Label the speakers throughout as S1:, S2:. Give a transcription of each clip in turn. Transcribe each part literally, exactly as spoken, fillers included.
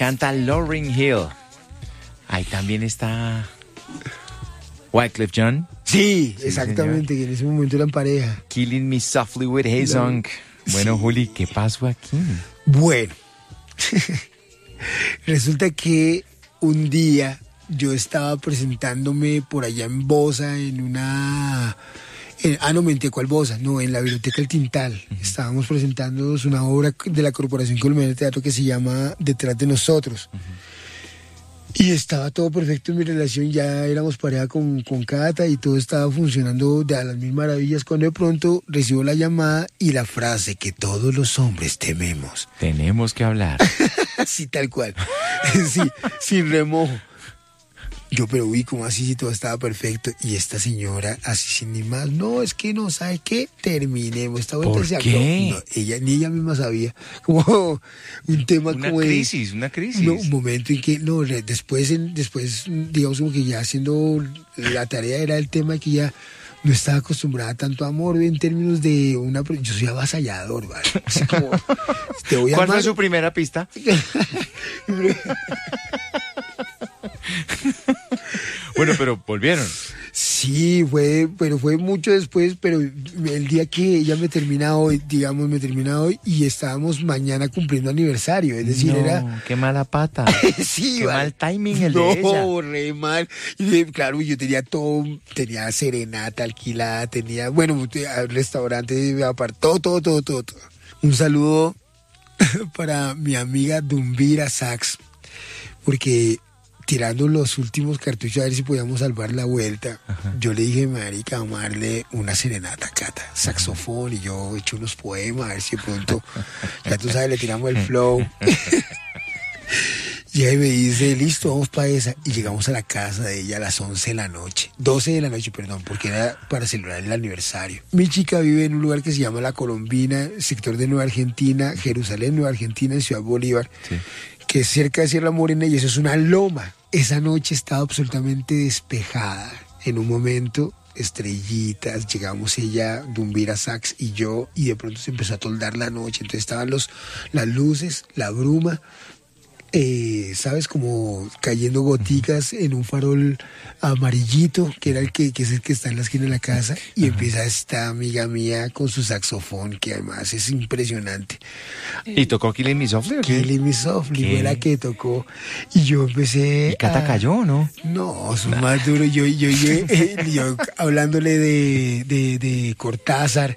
S1: canta Lauryn Hill. Ahí también está Wyclef Jean.
S2: Sí,
S1: Sí,
S2: exactamente,
S1: señor.
S2: que en ese momento eran pareja.
S1: Killing Me Softly with Haesung. Bueno,
S2: Sí.
S1: Juli, ¿qué pasó aquí?
S2: Bueno, resulta que un día yo estaba presentándome por allá en Bosa, en una... en- ah, no, mentí, ¿cuál Bosa? No, en la Biblioteca El Tintal. Estábamos presentándonos una obra de la Corporación Colombiana de Teatro que se llama Detrás de Nosotros. Y estaba todo perfecto en mi relación, ya éramos pareja con, con Cata y todo estaba funcionando de a las mil maravillas, cuando de pronto recibo la llamada y la frase que todos los hombres tememos.
S1: Tenemos que hablar.
S2: Así tal cual, sí, sin remojo. Yo, pero uy, ¿cómo así si todo estaba perfecto? Y esta señora, así sin ni más, no, es que no, ¿sabe qué? Terminemos. Esta vuelta
S1: ¿Por
S2: se
S1: qué?
S2: acabó. No, ella, ni ella misma sabía. Como un tema
S1: Una
S2: como de-
S1: crisis, una crisis.
S2: no, un momento en que, no, re- después, en- después, digamos como que ya haciendo la tarea era el tema que ya no estaba acostumbrada a tanto amor en términos de una... pro- Yo soy avasallador, ¿vale? Así como, te voy a
S1: ¿Cuál fue
S2: amar.
S1: su primera pista? Bueno, pero volvieron.
S2: Sí, fue, pero fue mucho después, pero el día que ella me termina hoy, digamos, me termina hoy y estábamos mañana cumpliendo aniversario, es decir,
S1: No,
S2: era...
S1: qué mala pata.
S2: Sí,
S1: Qué
S2: vale.
S1: mal timing el
S2: no,
S1: de ella.
S2: re mal. Y eh, claro, yo tenía todo, tenía serenata alquilada, tenía, bueno, te- restaurante, aparte, todo, todo, todo, todo, todo. Un saludo para mi amiga Dumbira Sax, porque tirando los últimos cartuchos a ver si podíamos salvar la vuelta, yo le dije, marica, vamos a darle una serenata, Cata, saxofón, y yo he hecho unos poemas, a ver si de pronto, ya tú sabes, le tiramos el flow. Y ahí me dice, listo, vamos para esa. Y llegamos a la casa de ella a las once de la noche. doce de la noche, perdón, porque era para celebrar el aniversario. Mi chica vive en un lugar que se llama La Colombina, sector de Nueva Argentina, Jerusalén, Nueva Argentina, en Ciudad Bolívar,
S1: Sí.
S2: que es cerca de Sierra Morena, y eso es una loma. Esa noche estaba absolutamente despejada. En un momento, estrellitas, llegamos ella, Dumbira Sax y yo, y de pronto se empezó a toldar la noche. Entonces estaban los, las luces, la bruma, eh, ¿sabes? Como cayendo goticas en un farol amarillito, que era el que, que es el que está en la esquina de la casa, y empieza esta amiga mía con su saxofón, que además es impresionante.
S1: ¿Y tocó Killing Me Softly o qué?
S2: Killing Me Softly
S1: ¿Qué?
S2: fue la que tocó, y yo empecé
S1: ¿Y Cata
S2: a-
S1: cayó, no?
S2: No, eso es más duro. Yo, yo, yo, eh, yo hablándole de, de, de Cortázar,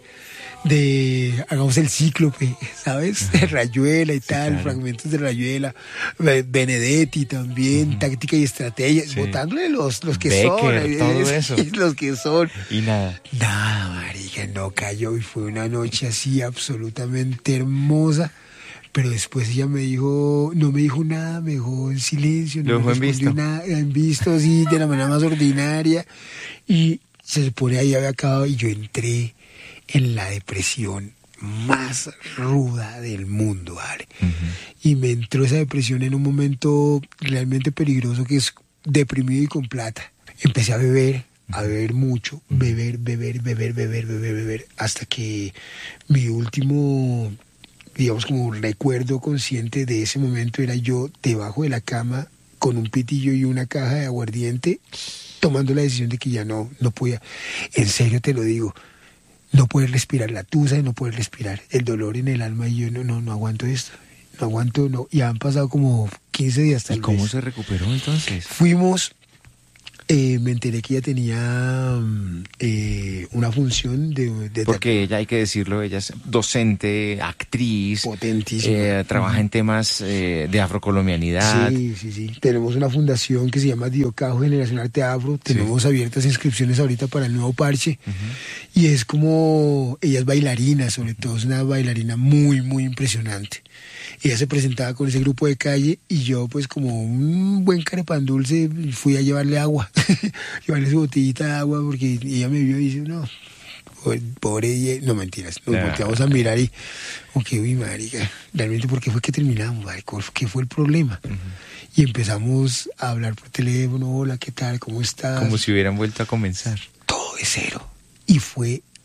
S2: de hagamos el cíclope, ¿sabes? De Rayuela y tal,
S1: claro.
S2: fragmentos de Rayuela, Be- Benedetti también, táctica y estrategia,
S1: Sí.
S2: botándole los, los que
S1: Becker,
S2: son, eh,
S1: todo
S2: sí,
S1: eso.
S2: los que son.
S1: Y nada.
S2: Nada, marica, no cayó y fue una noche así absolutamente hermosa. Pero después ella me dijo, no me dijo nada, me dejó en silencio, no
S1: Lo
S2: me
S1: dejó en
S2: respondió
S1: visto.
S2: nada, en visto así, de la manera más ordinaria. Y se supone ahí había acabado y yo entré en la depresión más ruda del mundo, ¿vale? Y me entró esa depresión en un momento realmente peligroso, que es deprimido y con plata. Empecé a beber, a beber mucho, beber, beber, beber, beber, beber, beber, hasta que mi último, digamos, como recuerdo consciente de ese momento era yo debajo de la cama con un pitillo y una caja de aguardiente, tomando la decisión de que ya no, no podía. En serio te lo digo, no poder respirar, la tusa de no poder respirar, el dolor en el alma, y yo no, no, no aguanto esto, no aguanto, no. Ya han pasado como quince días tal
S1: ¿Y cómo
S2: vez.
S1: se recuperó entonces?
S2: Fuimos, eh, me enteré que ella tenía mm, eh, una función de, de
S1: Porque ella, hay que decirlo, ella es docente, actriz,
S2: potentísima.
S1: eh, trabaja en temas eh, de afrocolombianidad.
S2: Sí, sí, sí. Tenemos una fundación que se llama Diocajo Generación Arte Afro. Tenemos abiertas inscripciones ahorita para el nuevo parche. Uh-huh. Y es como, ella es bailarina, sobre todo es una bailarina muy, muy impresionante. Ella se presentaba con ese grupo de calle y yo, pues como un buen carepán dulce, fui a llevarle agua, llevarle su botellita de agua, porque ella me vio y dice, no, pobre ella, no mentiras, nos
S1: Nah.
S2: volteamos a mirar y, ok, uy, marica, realmente, ¿por qué fue que terminamos, marica? ¿Qué fue el problema? Uh-huh. Y empezamos a hablar por teléfono, hola, ¿qué tal? ¿Cómo estás?
S1: Como si hubieran vuelto a comenzar.
S2: Todo de cero. Y fue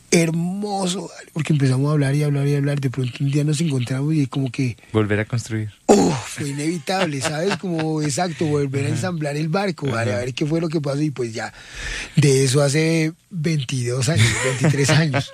S2: hermoso, ¿vale? Porque empezamos a hablar y hablar y hablar. De pronto un día nos encontramos y como que...
S1: Volver a construir.
S2: ¡Oh! Fue inevitable, ¿sabes? Como exacto, volver a ensamblar el barco, ¿vale? A ver qué fue lo que pasó. Y pues ya, de eso hace veintidós años, veintitrés años.